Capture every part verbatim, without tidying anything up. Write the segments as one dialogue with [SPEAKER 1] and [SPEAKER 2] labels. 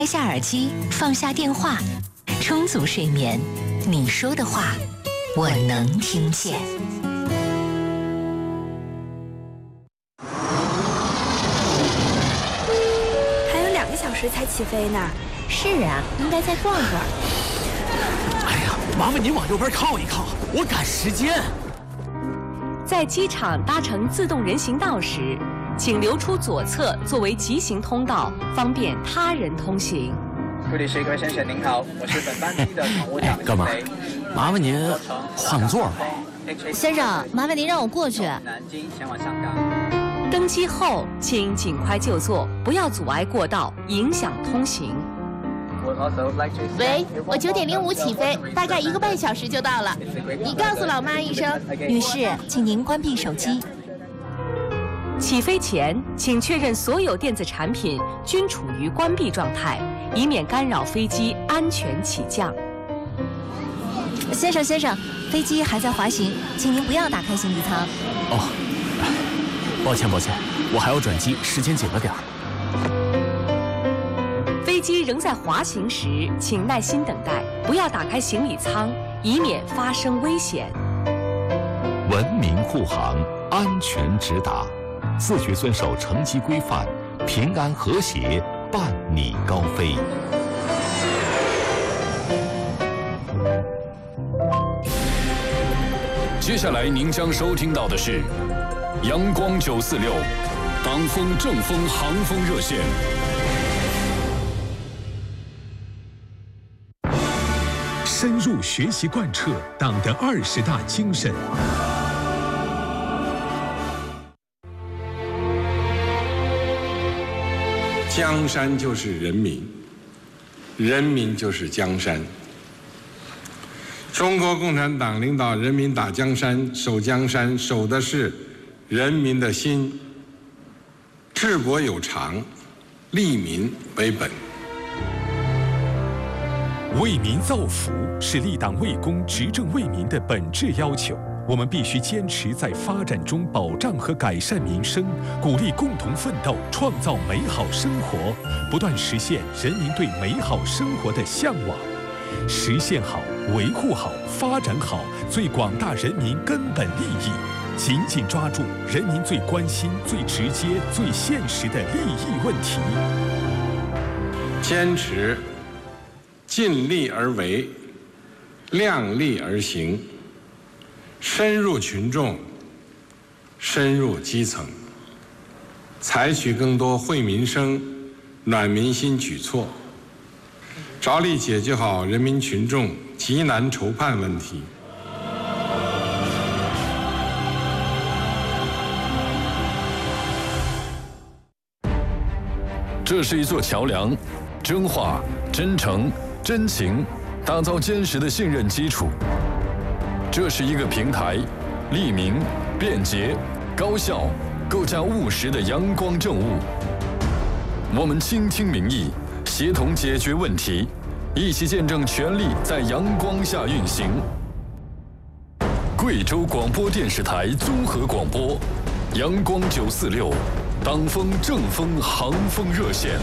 [SPEAKER 1] 摘下耳机，放下电话，充足睡眠，你说的话，我能听见。
[SPEAKER 2] 还有两个小时才起飞呢。
[SPEAKER 3] 是啊，应该再逛会儿。
[SPEAKER 4] 哎呀，麻烦您往右边靠一靠，我赶时间。
[SPEAKER 5] 在机场搭乘自动人行道时，请留出左侧作为急行通道，方便他人通行。
[SPEAKER 6] 贵旅师各位先生您好，我是本班机的乘务长。
[SPEAKER 4] 干嘛？麻烦您换个座吧。
[SPEAKER 3] 先生，麻烦您让我过去。
[SPEAKER 6] 南京前往香港。
[SPEAKER 5] 登机后，请尽快就座，不要阻碍过道，影响通行。
[SPEAKER 7] 喂，我九点零五起飞，大概一个半小时就到了。你告诉老妈一声。
[SPEAKER 1] 女士，请您关闭手机。
[SPEAKER 5] 起飞前，请确认所有电子产品均处于关闭状态，以免干扰飞机安全起降。
[SPEAKER 1] 先生，先生，飞机还在滑行，请您不要打开行李舱。
[SPEAKER 4] 哦，抱歉，抱歉，我还要转机，时间紧了点儿。
[SPEAKER 5] 飞机仍在滑行时，请耐心等待，不要打开行李舱，以免发生危险。
[SPEAKER 8] 文明护航，安全直达，自觉遵守乘机规范，平安和谐，伴你高飞。
[SPEAKER 9] 接下来您将收听到的是阳光九四六党风正风航风热线。
[SPEAKER 10] 深入学习贯彻党的二十大精神。
[SPEAKER 11] 江山就是人民，人民就是江山。中国共产党领导人民打江山、守江山，守的是人民的心。治国有常，利民为本。
[SPEAKER 10] 为民造福是立党为公、执政为民的本质要求。我们必须坚持在发展中保障和改善民生，鼓励共同奋斗，创造美好生活，不断实现人民对美好生活的向往。实现好、维护好、发展好最广大人民根本利益，紧紧抓住人民最关心、最直接、最现实的利益问题。
[SPEAKER 11] 坚持尽力而为，量力而行，深入群众，深入基层，采取更多惠民生、暖民心举措，着力解决好人民群众急难愁盼问题。
[SPEAKER 9] 这是一座桥梁，真话、真诚、真情，打造坚实的信任基础。这是一个平台，利民、便捷、高效，构架务实的阳光政务。我们倾听民意，协同解决问题，一起见证权力在阳光下运行。贵州广播电视台综合广播，阳光九四六，党风正风航风热线。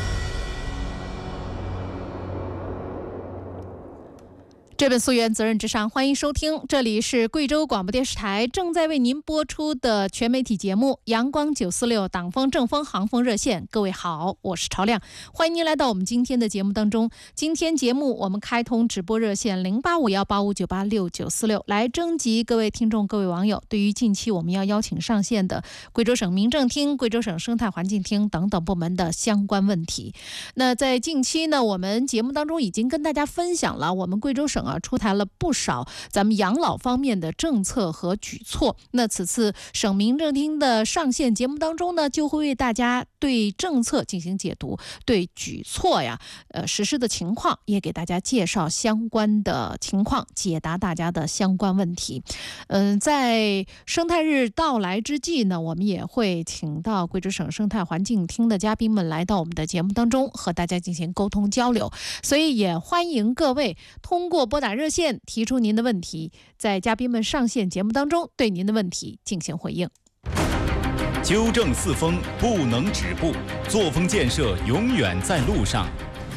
[SPEAKER 12] 这本溯源责任至上，欢迎收听，这里是贵州广播电视台正在为您播出的全媒体节目阳光九四六党风正风航风热线。各位好，我是朝亮，欢迎您来到我们今天的节目当中。今天节目我们开通直播热线零八五幺八五九八六九四六，来征集各位听众各位网友对于近期我们要邀请上线的贵州省民政厅、贵州省生态环境厅等等部门的相关问题。那在近期呢，我们节目当中已经跟大家分享了我们贵州省啊出台了不少咱们养老方面的政策和举措。那此次省民政厅的上线节目当中呢，就会为大家对政策进行解读，对举措呀呃实施的情况也给大家介绍相关的情况，解答大家的相关问题。嗯、呃，在生态日到来之际呢，我们也会请到贵州省生态环境厅的嘉宾们来到我们的节目当中，和大家进行沟通交流。所以也欢迎各位通过拨打热线提出您的问题，在嘉宾们上线节目当中对您的问题进行回应。
[SPEAKER 13] 纠正四风不能止步，作风建设永远在路上。